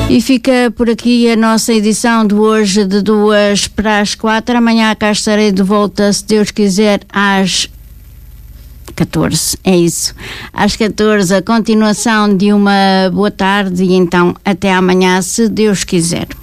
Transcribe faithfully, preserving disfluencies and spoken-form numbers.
E fica por aqui a nossa edição de hoje, de duas para as quatro. Amanhã cá estarei de volta, se Deus quiser, às catorze. É isso. Às catorze, a continuação de uma boa tarde, e então até amanhã, se Deus quiser.